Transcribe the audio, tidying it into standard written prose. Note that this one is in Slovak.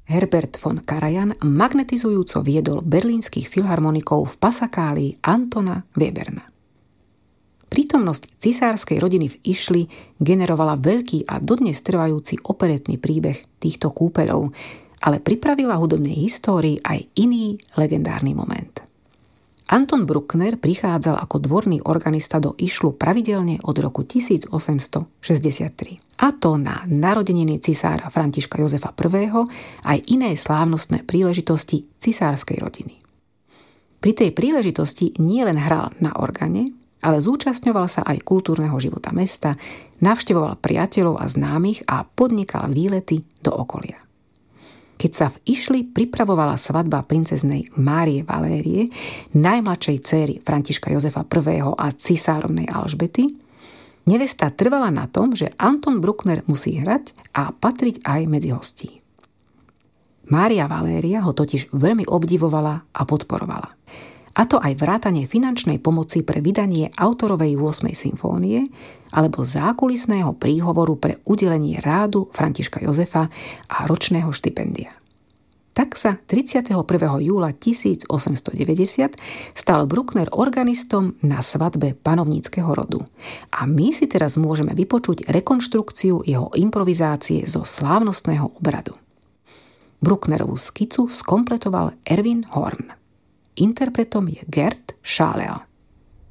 Herbert von Karajan magnetizujúco viedol berlínskych filharmonikov v Passacagli Antona Weberna. Prítomnosť cisárskej rodiny v Išli generovala veľký a dodnes trvajúci operetný príbeh týchto kúpeľov, ale pripravila hudobnej histórii aj iný legendárny moment. Anton Bruckner prichádzal ako dvorný organista do Išlu pravidelne od roku 1863. A to na narodeniny cisára Františka Jozefa I. aj iné slávnostné príležitosti cisárskej rodiny. Pri tej príležitosti nielen hral na organe, ale zúčastňoval sa aj kultúrneho života mesta, navštevoval priateľov a známych a podnikal výlety do okolia. Keď sa v Išli pripravovala svadba princeznej Márie Valérie, najmladšej céry Františka Jozefa I. a cisárovnej Alžbety, nevesta trvala na tom, že Anton Bruckner musí hrať a patriť aj medzi hostí. Mária Valéria ho totiž veľmi obdivovala a podporovala. A to aj vrátanie finančnej pomoci pre vydanie autorovej 8. symfónie alebo zákulisného príhovoru pre udelenie rádu Františka Jozefa a ročného štipendia. Tak sa 31. júla 1890 stal Bruckner organistom na svadbe panovníckeho rodu. A my si teraz môžeme vypočuť rekonštrukciu jeho improvizácie zo slávnostného obradu. Brucknerovú skicu skompletoval Erwin Horn. Interpretom je Gerd Schalea.